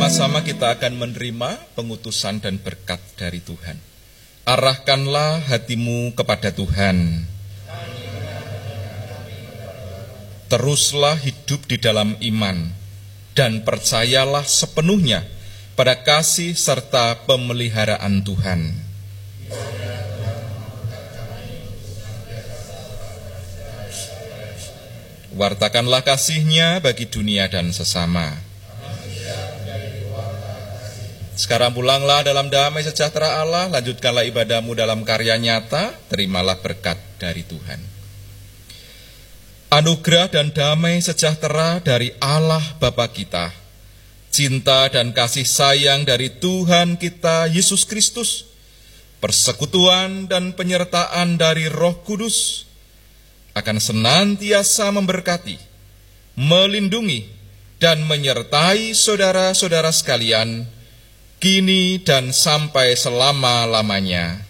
bersama-sama kita akan menerima pengutusan dan berkat dari Tuhan. Arahkanlah hatimu kepada Tuhan. Teruslah hidup di dalam iman dan percayalah sepenuhnya pada kasih serta pemeliharaan Tuhan. Wartakanlah kasih-Nya bagi dunia dan sesama. Sekarang pulanglah dalam damai sejahtera Allah, lanjutkanlah ibadahmu dalam karya nyata, terimalah berkat dari Tuhan. Anugerah dan damai sejahtera dari Allah Bapa kita, cinta dan kasih sayang dari Tuhan kita Yesus Kristus, persekutuan dan penyertaan dari Roh Kudus, akan senantiasa memberkati, melindungi, dan menyertai saudara-saudara sekalian, kini dan sampai selama-lamanya.